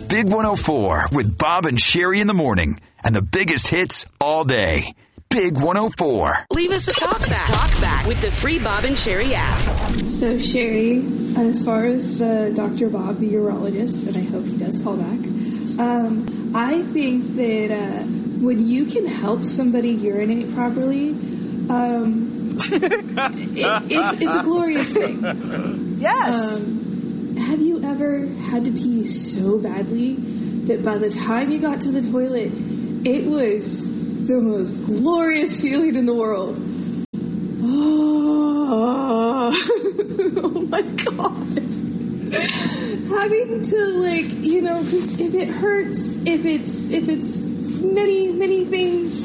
Big 104 with Bob and Sherry in the morning and the biggest hits all day. Big 104. Leave us a talk back with the free Bob and Sherry app. So, Sherry, as far as the Dr. Bob, the urologist, and I hope he does call back, I think that when you can help somebody urinate properly, it's a glorious thing. Yes. Have you ever had to pee so badly that by the time you got to the toilet, it was the most glorious feeling in the world? Oh, oh my God. Having to, because if it hurts, if it's many things,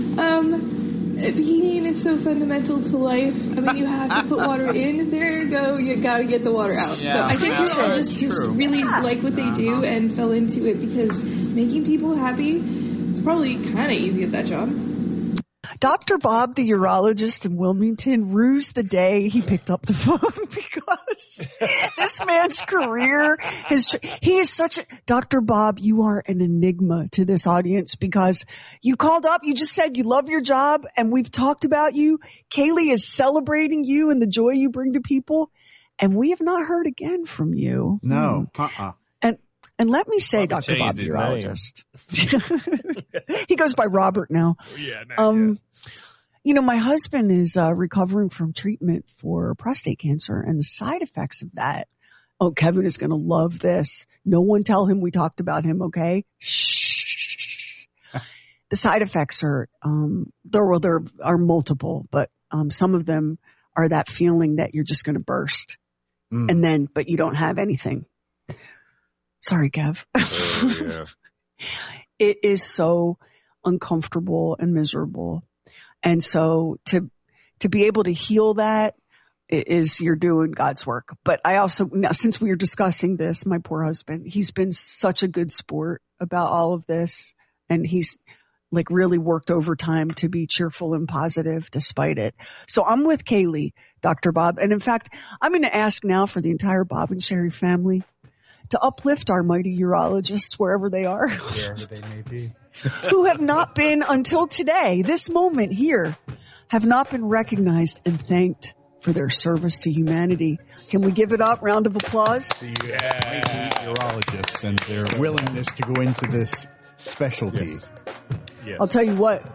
peeing is so fundamental to life. I mean, you have to put water in. There you go. You got to get the water out. Yeah, so I think urologists just really like what they do and fell into it because making people happy, it's probably kind of easy at that job. Dr. Bob, the urologist in Wilmington, rused the day he picked up the phone because this man's career he is such a, Dr. Bob, you are an enigma to this audience because you called up, you just said you love your job and we've talked about you. Kaylee is celebrating you and the joy you bring to people. And we have not heard again from you. No. And let me say, Dr. Bob, the urologist. He goes by Robert now. My husband is recovering from treatment for prostate cancer and the side effects of that. Oh, Kevin is going to love this. No one tell him we talked about him, okay? Shh. The side effects are, there are multiple, but some of them are that feeling that you're just going to burst. But you don't have anything. Sorry, Kev. It is so uncomfortable and miserable. And so to be able to heal that is you're doing God's work. But I also, now, since we were discussing this, my poor husband, he's been such a good sport about all of this. And he's really worked overtime to be cheerful and positive despite it. So I'm with Kaylee, Dr. Bob. And in fact, I'm going to ask now for the entire Bob and Sherry family to uplift our mighty urologists wherever they are. Wherever they may be. Who have not been, until today, this moment here, have not been recognized and thanked for their service to humanity. Can we give it up? Round of applause. The urologists and their willingness to go into this specialty. Yes. I'll tell you what,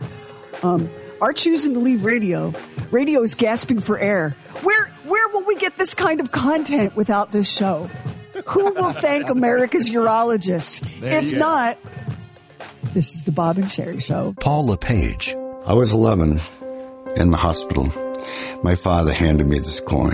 our choosing to leave radio is gasping for air. Where will we get this kind of content without this show? Who will thank America's urologists? If not, this is the Bob and Sherry Show. Paul LePage. I was 11 in the hospital. My father handed me this coin.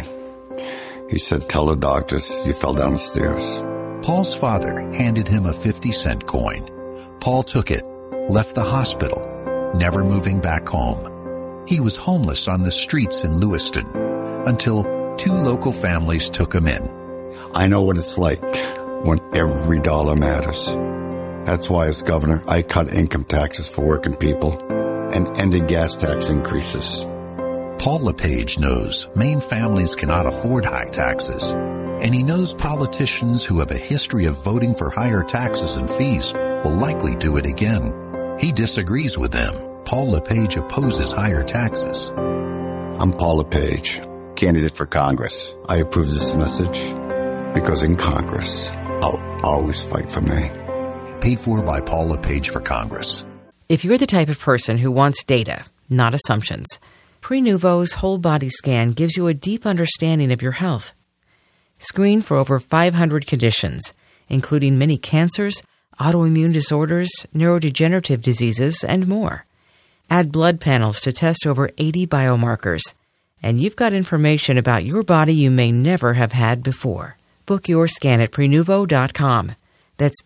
He said, tell the doctors you fell down the stairs. Paul's father handed him a 50-cent coin. Paul took it, left the hospital, never moving back home. He was homeless on the streets in Lewiston until 2 local families took him in. I know what it's like when every dollar matters. That's why as governor, I cut income taxes for working people and ended gas tax increases. Paul LePage knows Maine families cannot afford high taxes, and he knows politicians who have a history of voting for higher taxes and fees will likely do it again. He disagrees with them. Paul LePage opposes higher taxes. I'm Paul LePage, candidate for Congress. I approve this message because in Congress, I'll always fight for Maine. Paid for by Paul LePage for Congress. If you're the type of person who wants data, not assumptions, Prenuvo's whole body scan gives you a deep understanding of your health. Screen for over 500 conditions, including many cancers, autoimmune disorders, neurodegenerative diseases, and more. Add blood panels to test over 80 biomarkers, and you've got information about your body you may never have had before. Book your scan at Prenuvo.com. That's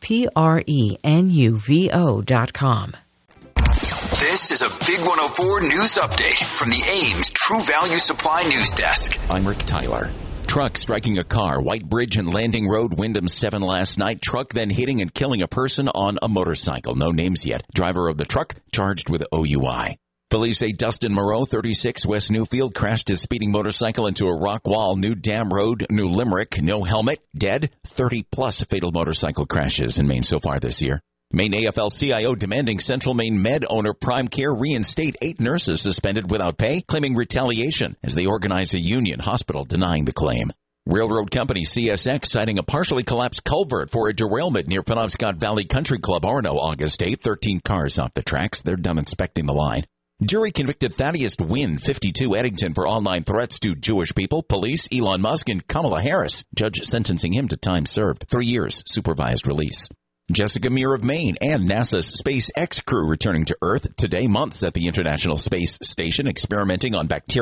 Prenuvo.com. This is a Big 104 news update from the Ames True Value Supply News Desk. I'm Rick Tyler. Truck striking a car, White Bridge and Landing Road, Wyndham 7 last night. Truck then hitting and killing a person on a motorcycle. No names yet. Driver of the truck charged with OUI. Police say Dustin Moreau, 36, West Newfield, crashed his speeding motorcycle into a rock wall. New Dam Road, New Limerick. No helmet. Dead. 30-plus fatal motorcycle crashes in Maine so far this year. Maine AFL-CIO demanding Central Maine Med owner Prime Care reinstate 8 nurses suspended without pay, claiming retaliation as they organize a union. Hospital denying the claim. Railroad company CSX citing a partially collapsed culvert for a derailment near Penobscot Valley Country Club, Orono, August 8. 13 cars off the tracks. They're done inspecting the line. Jury convicted Thaddeus Wynn, 52, Eddington, for online threats to Jewish people, police, Elon Musk, and Kamala Harris. Judge sentencing him to time served, 3 years supervised release. Jessica Meir of Maine and NASA's SpaceX crew returning to Earth today. Months at the International Space Station experimenting on bacteria.